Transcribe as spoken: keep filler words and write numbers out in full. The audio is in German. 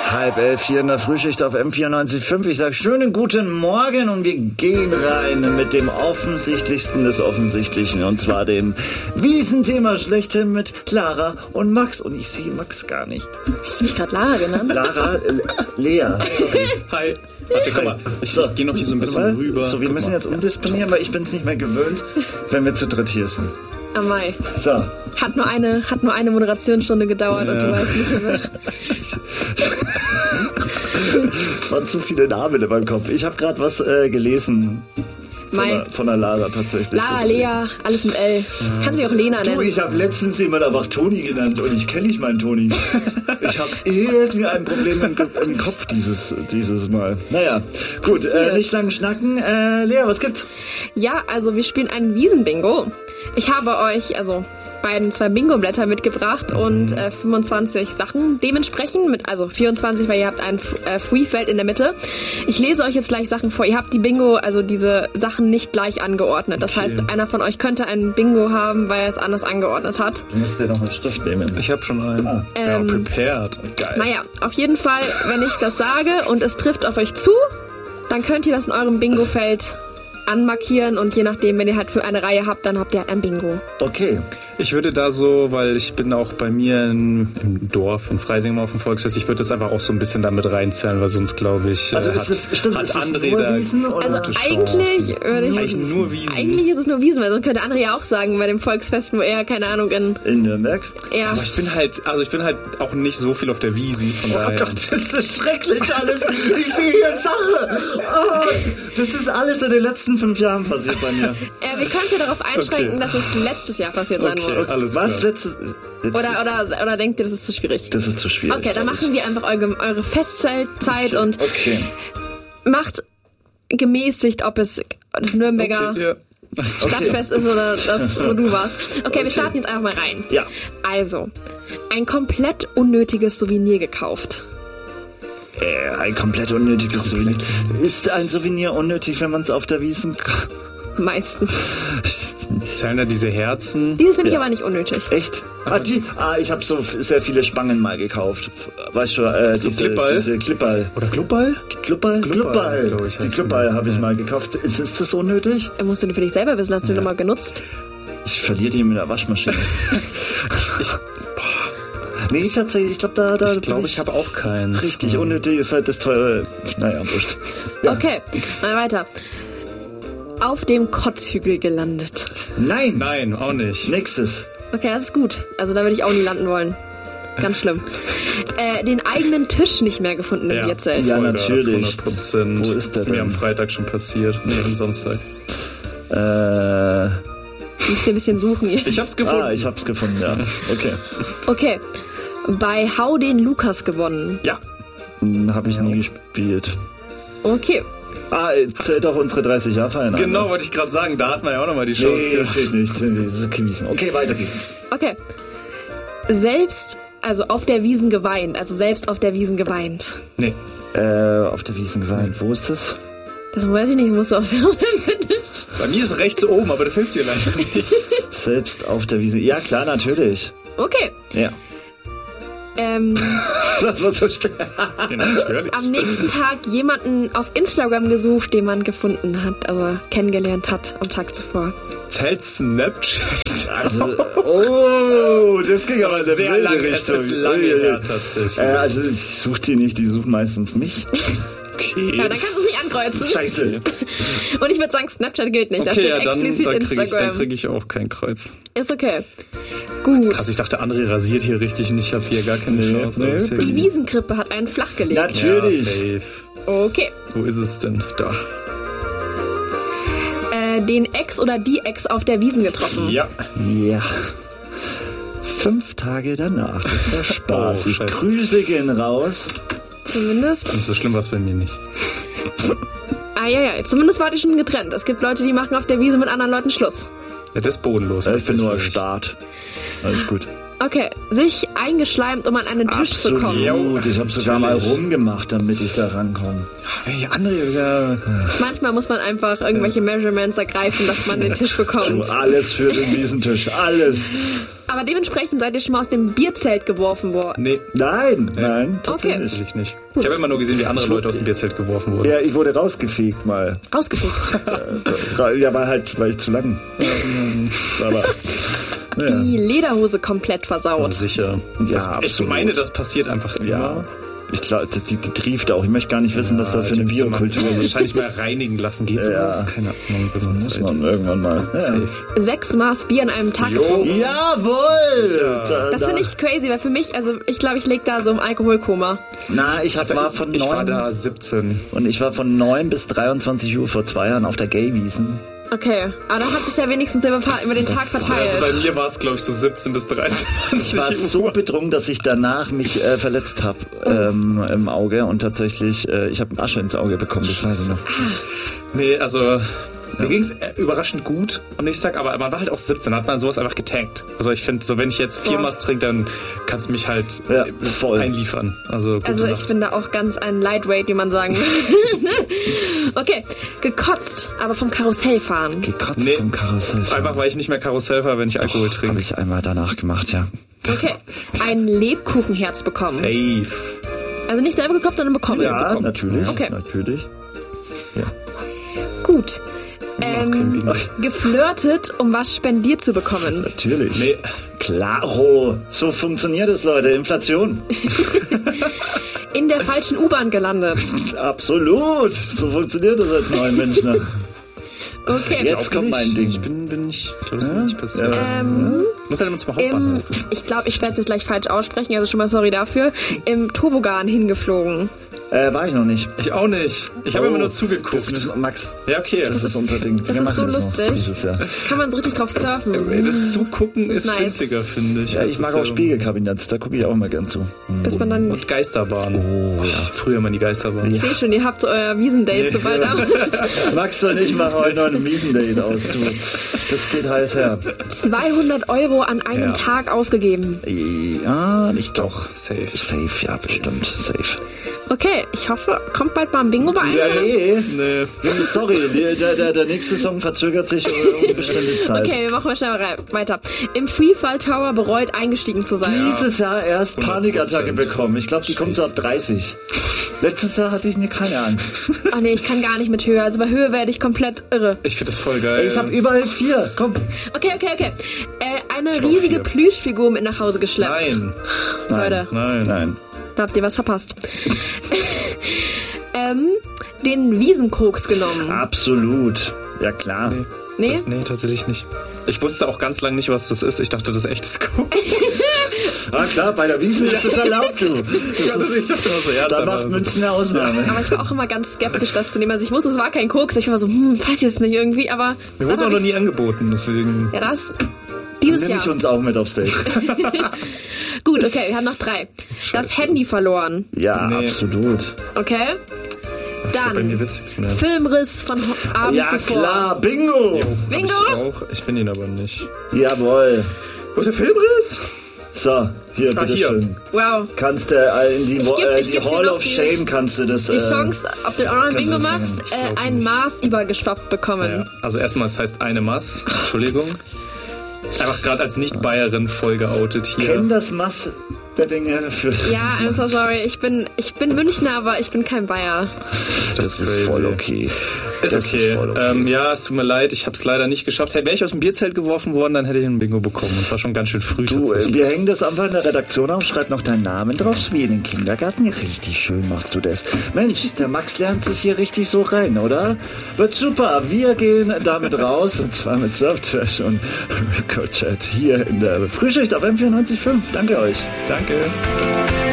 Halb elf hier in der Frühschicht auf M vierundneunzig Komma fünf. Ich sag schönen guten Morgen und wir gehen rein mit dem offensichtlichsten des Offensichtlichen. Und zwar dem Wiesenthema schlechthin mit Lara und Max. Und ich sehe Max gar nicht. Hast du mich gerade Lara genannt? Lara, äh, Lea. Sorry. Hi. Warte, guck mal. Ich, so, ich gehe noch hier so ein bisschen rüber. So, wir guck müssen mal. jetzt umdisponieren, weil ich bin es nicht mehr gewöhnt, wenn wir zu dritt hier sind. Amai. So. Hat nur eine, hat nur eine Moderationsstunde gedauert ja. Und du weißt nicht mehr. Es waren zu viele Namen in meinem Kopf. Ich habe gerade was äh, gelesen. Von der, von der Lara tatsächlich. Lara, deswegen. Lea, alles mit L. Ja. Kannst du mich auch Lena nennen. Du, ich habe letztens jemand aber auch Toni genannt und ich kenne nicht meinen Toni. Ich habe irgendwie ein Problem im, im Kopf dieses, dieses Mal. Naja, gut, äh, nicht lang schnacken. Äh, Lea, was gibt's? Ja, also wir spielen ein Wiesenbingo. Ich habe euch, also beiden zwei Bingo-Blätter mitgebracht und äh, fünfundzwanzig Sachen dementsprechend, mit, also vierundzwanzig, weil ihr habt ein äh, Free-Feld in der Mitte. Ich lese euch jetzt gleich Sachen vor. Ihr habt die Bingo, also diese Sachen nicht gleich angeordnet. Das okay. heißt, einer von euch könnte ein Bingo haben, weil er es anders angeordnet hat. Du musst dir noch einen Stift nehmen. Ich habe schon einen. Ah. Ähm, ja, prepared. Geil. Naja, auf jeden Fall, wenn ich das sage und es trifft auf euch zu, dann könnt ihr das in eurem Bingo-Feld anmarkieren und je nachdem, wenn ihr halt für eine Reihe habt, dann habt ihr halt ein Bingo. Okay. Ich würde da so, weil ich bin auch bei mir in, im Dorf in Freising auf dem Volksfest, ich würde das einfach auch so ein bisschen damit reinzählen, weil sonst glaube ich, also äh, ist das, stimmt, hat ist das André nur da Wiesen, oder? Also eigentlich würde ich eigentlich nur Wiesen. Eigentlich ist es nur Wiesen, weil sonst könnte André ja auch sagen, bei dem Volksfest, wo er, keine Ahnung, in... In Nürnberg? Ja. Aber ich bin halt, also ich bin halt auch nicht so viel auf der Wiesen, von oh daher. Oh Gott, ist das schrecklich alles. Ich sehe hier Sache. Oh, das ist alles in den letzten fünf Jahren passiert bei mir. Äh, wir können es ja darauf einschränken, okay. dass es letztes Jahr passiert sein okay, muss. Alles Was? klar. Letztes, letztes oder, oder, oder denkt ihr, das ist zu schwierig? Das ist zu schwierig. Okay, dann machen wir einfach eure, eure Festzeit okay. und okay. macht gemäßigt, ob es das Nürnberger okay, ja. Stadtfest ist oder das, wo du warst. Okay, okay, wir starten jetzt einfach mal rein. Ja. Also, ein komplett unnötiges Souvenir gekauft. Äh, ein komplett unnötiges Souvenir. Ist ein Souvenir unnötig, wenn man es auf der Wiesn kauft? Meistens. Zählen da diese Herzen? Diese finde ich ja. aber nicht unnötig. Echt? Ah, die, ah ich habe so sehr viele Spangen mal gekauft. Weißt du, äh, so diese, Klippball? diese Klippball. Oder Klubball? Klubball? Klubball. Klubball ich, die Klubball habe ich mal gekauft. Ist, ist das unnötig? Da musst du die für dich selber wissen. Hast du ja. die nochmal genutzt? Ich verliere die mit der Waschmaschine. ich, boah. Nee, tatsächlich, ich glaube, da, da. Ich glaube, ich, ich habe auch keinen. Richtig, unnötig ist halt das teure. Naja, wurscht. Ja. Okay, mal weiter. Auf dem Kotzhügel gelandet. Nein! Nein, auch nicht. Nächstes. Okay, das ist gut. Also da würde ich auch nie landen wollen. Ganz schlimm. äh, den eigenen Tisch nicht mehr gefunden im ja. Bierzelt. Ja, natürlich. hundert Prozent. Wo ist der Das ist mir denn? am Freitag schon passiert. Nee, am Samstag. Äh... Ich muss dir ein bisschen suchen jetzt. Ich hab's gefunden. Ah, ich hab's gefunden, ja. Okay. Okay. Bei Hau den Lukas gewonnen. Ja. Hm, hab ich nie gespielt. Okay. Ah, zählt auch unsere dreißig Jahre Feiern an. Genau, wollte ich gerade sagen. Da hat man ja auch nochmal die Chance. Nee, zählt nicht. Das ist Wiesen. Okay, weiter geht's. Okay. Selbst, also auf der Wiesn geweint. Also selbst auf der Wiesn geweint. Nee. Äh, auf der Wiesn geweint. Wo ist das? Das weiß ich nicht. Musst du auf der Bei mir ist rechts oben, aber das hilft dir leider nicht. Selbst auf der Wiesn. Ja, klar, natürlich. Okay. Ja. Ähm, das war so schnell. Ja, natürlich. Am nächsten Tag jemanden auf Instagram gesucht, den man gefunden hat, also kennengelernt hat am Tag zuvor. Zählt Snapchat? Also, oh, das ging aber sehr, sehr lange Richtung. Es ist lange her, tatsächlich. Äh, also ich suche die nicht, die suchen meistens mich. Okay. Ja, dann kannst du es nicht ankreuzen. Scheiße. Und ich würde sagen, Snapchat gilt nicht. Okay, da steht ja, dann, explizit dann krieg Instagram. Ich, dann kriege ich auch kein Kreuz. Ist okay. Gut. Krass, ich dachte, André rasiert hier richtig und ich habe hier gar keine Nee, Chance. nee. Aber Die Wiesenkrippe hat einen flach gelegt. Natürlich. Ja, safe. Okay. Wo ist es denn? Da. Äh, den Ex oder die Ex auf der Wiesn getroffen. Ja. Ja. Fünf Tage danach. Das war spaßig. Oh, Grüße gehen raus. Zumindest. Und so schlimm war es bei mir nicht. Ah, ja, ja. Zumindest war die schon getrennt. Es gibt Leute, die machen auf der Wiesn mit anderen Leuten Schluss. Ja, das ist bodenlos. Ja, ich bin nur Start. Alles gut. Okay, sich eingeschleimt, um an einen Tisch zu kommen. Absolut, ich habe sogar mal rumgemacht, damit ich da rankomme. Hey, André ist ja... Manchmal muss man einfach irgendwelche Measurements ergreifen, dass man den Tisch bekommt. Alles für den Wiesentisch, alles. Aber dementsprechend seid ihr schon mal aus dem Bierzelt geworfen worden. Nee. Nein, nein, tatsächlich Okay. Natürlich nicht. Ich habe immer nur gesehen, wie andere Leute aus dem Bierzelt geworfen wurden. Ja, ich wurde rausgefegt mal. Rausgefegt. Ja, war halt, weil ich zu lang. Aber, naja. Die Lederhose komplett versaut. Sicher. Ja, Das, ich absolut. meine, das passiert einfach immer. Ja. Ich glaube, die, die trieft auch. Ich möchte gar nicht wissen, was da für eine die müsste man Biokultur ist. Wahrscheinlich mal reinigen lassen. Geht Ja. sowas? Keine Ahnung. Wird man Muss Zeit. man irgendwann mal. Ja. Safe. Sechs Maß Bier an einem Tag getrunken. Jawohl! Da, Das da. finde ich crazy, weil für mich, also ich glaube, ich leg da so im Alkoholkoma. Na, ich hab, war von Ich war neun da siebzehn. und ich war von neun bis dreiundzwanzig Uhr vor zwei Jahren auf der Gay-Wiesen. Okay, aber da hat es ja wenigstens über, über den Tag verteilt. Also bei mir war es, glaube ich, so siebzehn bis dreiundzwanzig Ich war so Uhr. betrunken, dass ich danach mich äh, verletzt habe ähm, im Auge und tatsächlich, äh, ich habe Asche ins Auge bekommen, das weiß ich noch. Nee, also mir ging es überraschend gut am nächsten Tag, aber man war halt auch siebzehn, hat man sowas einfach getankt. Also ich finde, so wenn ich jetzt viermal trinke, dann kannst du mich halt Ja, äh, voll. einliefern. Also, gute Also ich Nacht. bin da auch ganz ein Lightweight, wie man sagen will. Okay, gekotzt, aber vom Karussell fahren. Gekotzt Nee. vom Karussell. Einfach, weil ich nicht mehr Karussell fahre, wenn ich Alkohol Habe trinke. ich einmal danach gemacht, ja. Okay, ein Lebkuchenherz bekommen. Safe. Also nicht selber gekauft, sondern bekommen. Ja, natürlich, Okay. natürlich. Gut. kein Ähm, Bingo. geflirtet, um was spendiert zu bekommen. Natürlich. Nee, Klaro. So funktioniert es, Leute. Inflation. In der falschen U-Bahn gelandet. Absolut. So funktioniert es als neuen Münchner. Okay. Jetzt kommt mein Ding. ich bin, bin ich, ich glaube, das ist nicht passiert. Ähm, Muss halt immer zum im, Hauptbahnhof. ich glaube, ich werde es jetzt gleich falsch aussprechen, also schon mal sorry dafür. Im Tobogan hingeflogen. Äh, war ich noch nicht. Ich auch nicht. Ich habe Oh, immer nur Das zugeguckt. müssen, Max, Ja, okay. das ist unser Ding. das Wir ist machen so das lustig. noch dieses Jahr. Kann man so richtig drauf surfen. Das Zugucken Das ist, ist nice. günstiger, finde ich. Ja, Das ich mag ist auch ja- Spiegelkabinett. Da gucke ich auch mal gern zu. Bis man dann... Und Geisterbahn. Oh, ja. Früher mal die Geisterbahn. Ich sehe schon, ihr habt so euer Wiesendate so weiter. Max und ich machen heute noch ein Wiesendate aus. Du. Das geht heiß her. zweihundert Euro an einem Ja. Tag ausgegeben. Ja, nicht doch. Safe. Safe, ja, bestimmt. Safe. Okay, ich hoffe, kommt bald mal ein Bingo bei Ja, einem. nee. Nee. Nee, Sorry, der, der, der, der nächste Song verzögert sich um eine bestimmte Zeit. Okay, wir machen mal schnell rei- weiter. Im Freefall Tower bereut, eingestiegen zu sein. Dieses Jahr erst Panikattacke hundert Prozent. bekommen. Ich glaube, die kommt so ab dreißig. Letztes Jahr hatte ich nie keine Angst. Ach nee, ich kann gar nicht mit Höhe. Also bei Höhe werde ich komplett irre. Ich finde das voll geil. Ich habe überall vier. Komm. Okay, okay, okay. Äh, eine hab auch riesige vier. Plüschfigur mit nach Hause geschleppt. Nein. Leute, Nein. Nein. da habt ihr was verpasst. ähm, den Wiesenkoks genommen. Absolut. Ja, klar. Nee? Das, nee, tatsächlich nicht. Ich wusste auch ganz lange nicht, was das ist. Ich dachte, das ist echtes Koks. Ah, klar, bei der Wiese ist das erlaubt, du. Das Also ich dachte immer so, ja, das Da ist macht einfach- München eine Ausnahme. Aber ich war auch immer ganz skeptisch, das zu nehmen. Also ich wusste, es war kein Koks. Ich war so, hm, weiß jetzt nicht irgendwie, aber... Mir wurde es dann auch noch hab nie ich's- angeboten, deswegen. Ja, das... Dieses Nehme Jahr. ich uns auch mit aufs Date. Gut, okay, wir haben noch drei. Das Handy verloren. Ja, Nee. absolut. Okay. Ich glaub, bei mir Dann wird's nichts mehr. Filmriss von ho- Abend Ja, zuvor. klar. Bingo. Hab Bingo. Ich auch. Ich finde ihn aber nicht. Jawohl. Wo ist der Filmriss? So, hier, Ah, hier. bitteschön. Wow. Kannst du äh, in die, Ich Wo- geb- äh, ich die geb dir Hall noch of die- Shame kannst du das... Die äh, Chance, ob du auch noch ein Bingo du machst, singen? Ich äh, glaub ein nicht. Maß übergeschwappt bekommen. Ja. Also erstmal, es heißt eine Maß. Entschuldigung. Einfach gerade als Nicht-Bayerin voll geoutet hier. Kenn das Mass der Dinge für... Ja, I'm so sorry. Ich bin, ich bin Münchner, aber ich bin kein Bayer. Das, ist crazy. voll okay. Ist Das okay. ist voll okay. Ähm, ja, es tut mir leid, ich habe es leider nicht geschafft. Hey, wäre ich aus dem Bierzelt geworfen worden, dann hätte ich ein Bingo bekommen. Und zwar schon ganz schön früh Du, äh, tatsächlich. wir hängen das einfach in der Redaktion auf, schreib noch deinen Namen drauf, wie in den Kindergarten. Richtig schön machst du das. Mensch, der Max lernt sich hier richtig so rein, oder? Wird super. Wir gehen damit raus, und zwar mit Surftrash und Record Chat hier in der Frühschicht auf M vierundneunzig Komma fünf. Danke euch. Danke.